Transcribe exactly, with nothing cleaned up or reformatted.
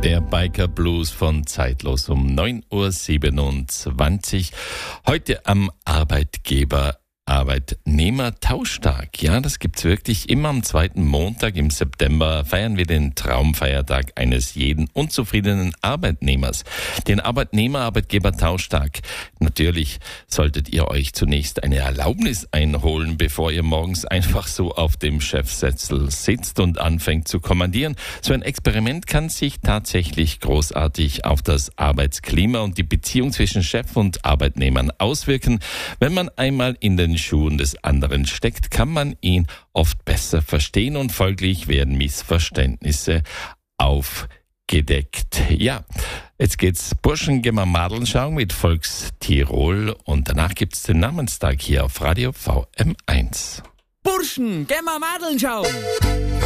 Der Biker Blues von Zeitlos um neun Uhr siebenundzwanzig. Heute am Arbeitgeber Arbeitnehmertauschtag. Ja, das gibt's wirklich. Immer am zweiten Montag im September feiern wir den Traumfeiertag eines jeden unzufriedenen Arbeitnehmers. Den Arbeitnehmer-Arbeitgeber-Tauschtag. Natürlich solltet ihr euch zunächst eine Erlaubnis einholen, bevor ihr morgens einfach so auf dem Chefsessel sitzt und anfängt zu kommandieren. So ein Experiment kann sich tatsächlich großartig auf das Arbeitsklima und die Beziehung zwischen Chef und Arbeitnehmern auswirken. Wenn man einmal in den Schuhen des anderen steckt, kann man ihn oft besser verstehen und folglich werden Missverständnisse aufgedeckt. Ja, jetzt geht's Burschen, gehen wir Madeln schauen mit Volkstirol und danach gibt's den Namenstag hier auf Radio V M eins. Burschen, gehen wir Madeln schauen!